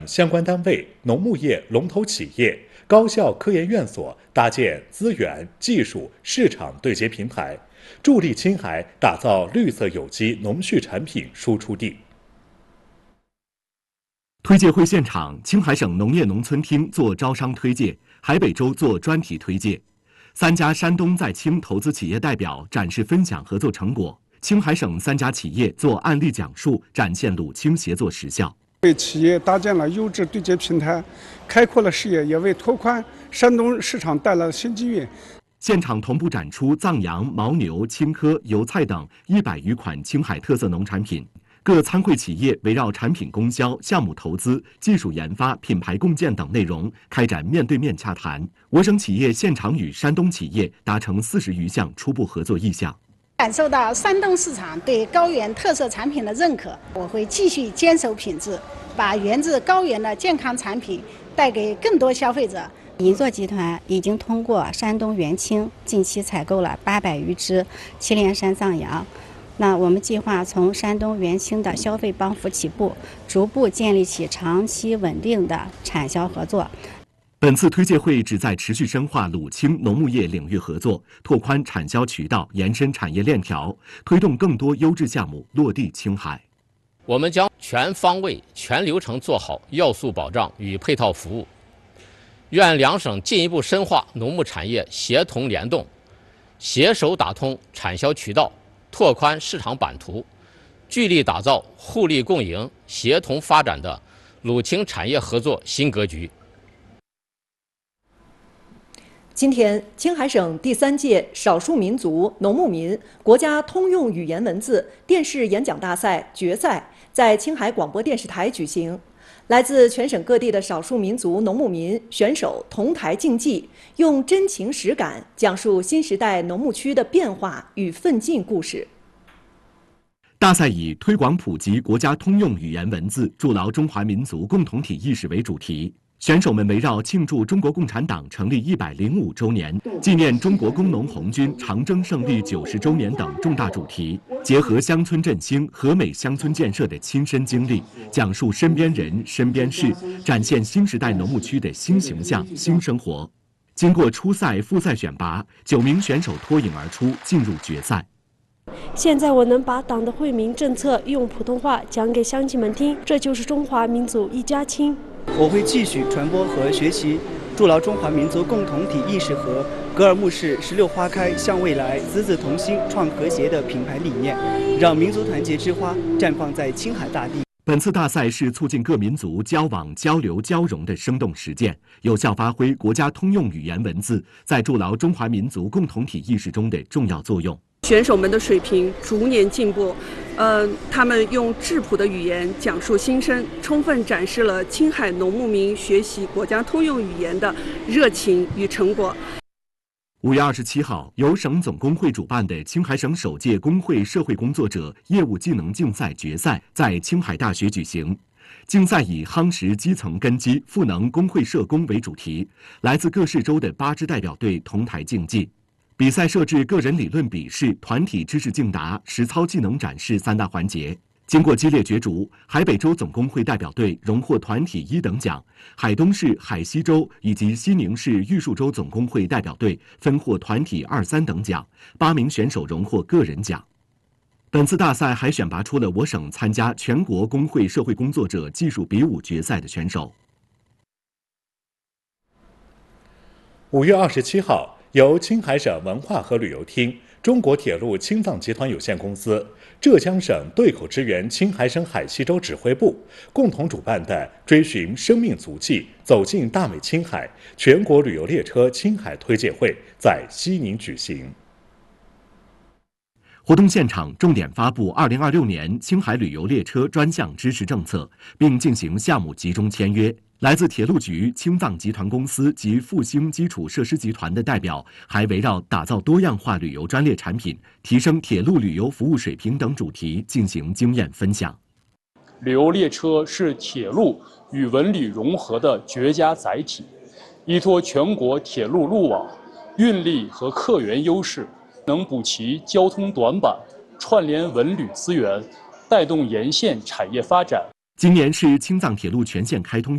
相关单位、农牧业龙头企业、高校科研院所搭建资源、技术、市场对接平台，助力青海打造绿色有机农畜产品输出地。 推介会现场，青海省农业农村厅做招商推介，海北州做专题推介，3家山东在青投资企业代表展示分享合作成果，青海省3家企业做案例讲述，展现鲁青协作实效。 为企业搭建了优质对接平台，开阔了视野，也为拓宽山东市场带来了新机遇。 现场同步展出藏羊、牦牛、青稞、油菜等100余款青海特色农产品。各参会企业围绕产品供销、项目投资、技术研发、品牌共建等内容开展面对面洽谈。我省企业现场与山东企业达成40余项初步合作意向。 感受到山东市场对高原特色产品的认可，我会继续坚守品质，把源自高原的健康产品带给更多消费者。 银座集团已经通过山东元青近期采购了800余只祁连山藏羊。那我们计划从山东元青的消费帮扶起步，逐步建立起长期稳定的产销合作。 本次推介会旨在持续深化鲁青农牧业领域合作，拓宽产销渠道，延伸产业链条，推动更多优质项目落地青海。 我们将全方位、全流程做好要素保障与配套服务，愿两省进一步深化农牧产业协同联动，携手打通产销渠道，拓宽市场版图，聚力打造互利共赢、协同发展的鲁青产业合作新格局。 今天，青海省第3届少数民族农牧民国家通用语言文字电视演讲大赛决赛在青海广播电视台举行。来自全省各地的少数民族农牧民选手同台竞技，用真情实感讲述新时代农牧区的变化与奋进故事。 大赛以推广普及国家通用语言文字，筑牢中华民族共同体意识为主题。选手们围绕庆祝中国共产党成立105周年、纪念中国工农红军长征胜利90周年等重大主题，结合乡村振兴、和美乡村建设的亲身经历，讲述身边人、身边事，展现新时代农牧区的新形象、新生活。经过初赛、复赛选拔，9名选手脱颖而出，进入决赛。 现在我能把党的惠民政策用普通话讲给乡亲们听，这就是中华民族一家亲。 我会继续传播和学习，筑牢中华民族共同体意识和格尔木市16花开向未来、子子同心创和谐的品牌理念，让民族团结之花绽放在青海大地。 本次大赛是促进各民族交往、交流、交融的生动实践，有效发挥国家通用语言文字在筑牢中华民族共同体意识中的重要作用。 选手们的水平逐年进步，他们用质朴的语言讲述心声，充分展示了青海农牧民学习国家通用语言的热情与成果。 5月27号，由省总工会主办的青海省首届工会社会工作者业务技能竞赛决赛在青海大学举行。竞赛以夯实基层根基、赋能工会社工为主题，来自各市州的8支代表队同台竞技。比赛设置个人理论笔试、团体知识竞答、实操技能展示3大环节。经过激烈角逐，海北州总工会代表队荣获团体1等奖，海东市、海西州以及西宁市玉树州总工会代表队分获团体2、3等奖，8名选手荣获个人奖。本次大赛还选拔出了我省参加全国工会社会工作者技术比武决赛的选手。 5月27号，由青海省文化和旅游厅、中国铁路青藏集团有限公司、浙江省对口支援青海省海西州指挥部共同主办的追寻生命足迹、走进大美青海全国旅游列车青海推介会在西宁举行。 活动现场重点发布2026年青海旅游列车专项支持政策，并进行项目集中签约。来自铁路局、青藏集团公司及复兴基础设施集团的代表还围绕打造多样化旅游专列产品、提升铁路旅游服务水平等主题进行经验分享。 旅游列车是铁路与文旅融合的绝佳载体，依托全国铁路路网、运力和客源优势，能补齐交通短板，串联文旅资源，带动沿线产业发展。 今年是青藏铁路全线开通